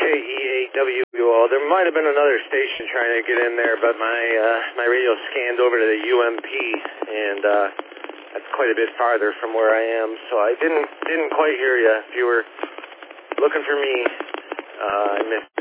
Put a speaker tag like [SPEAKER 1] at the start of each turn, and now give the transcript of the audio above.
[SPEAKER 1] KE8WO. There might have been another station trying to get in there, but my radio scanned over to the UMP, and that's quite a bit farther from where I am, so I didn't quite hear you. If you were looking for me, I missed